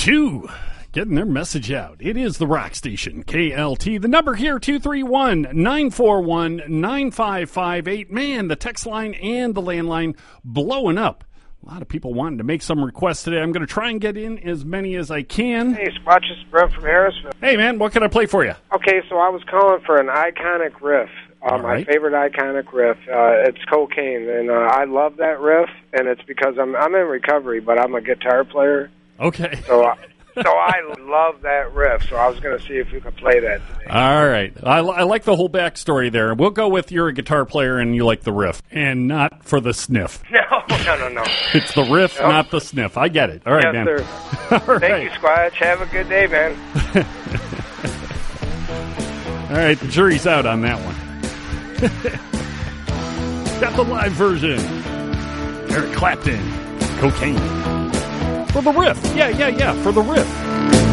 2. Getting their message out. It is the Rock Station, KLT. The number here, 231-941-9558. Man, the text line and the landline blowing up. A lot of people wanting to make some requests today. I'm going to try and get in as many as I can. Hey, Squatch, this is Brent from Harrisville. Hey, man, what can I play for you? Okay, so I was calling for an iconic riff. My favorite iconic riff. It's Cocaine, and I love that riff, and it's because I'm in recovery, but I'm a guitar player. Okay. So I love that riff, so I was going to see if we could play that today. All right. I like the whole backstory there. We'll go with you're a guitar player and you like the riff, and not for the sniff. No. It's the riff, not the sniff. I get it. All right, yes, man. Sir. All Thank you, Squatch. Have a good day, man. All right, the jury's out on that one. Got the live version. Eric Clapton, Cocaine. For the riff. Yeah, for the riff.